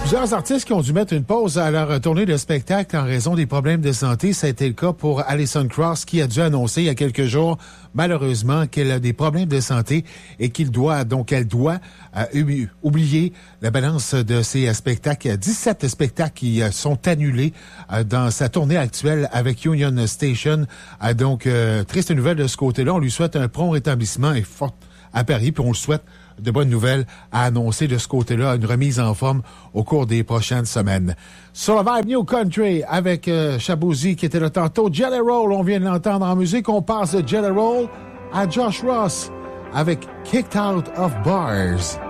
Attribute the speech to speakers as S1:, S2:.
S1: Plusieurs artistes qui ont dû mettre une pause à leur tournée de spectacle en raison des problèmes de santé. Ça a été le cas pour Alison Krauss qui a dû annoncer il y a quelques jours, malheureusement, qu'elle a des problèmes de santé et qu'elle doit oublier la balance de ses spectacles. Il y a 17 spectacles qui sont annulés dans sa tournée actuelle avec Union Station. Donc, triste nouvelle de ce côté-là. On lui souhaite un prompt rétablissement et fort à Paris, puis on le souhaite de bonnes nouvelles à annoncer de ce côté-là, une remise en forme au cours des prochaines semaines. Sur la Vibe New Country avec Shaboozey qui était là tantôt. Jelly Roll, on vient de l'entendre en musique. On passe de Jelly Roll à Josh Ross avec Kicked Out of Bars.